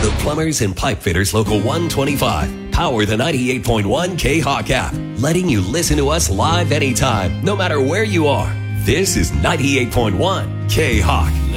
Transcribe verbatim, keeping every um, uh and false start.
The Plumbers and Pipe Fitters Local one twenty-five power the ninety-eight point one K-Hawk app, letting you listen to us live anytime, no matter where you are. This is ninety-eight point one K-Hawk.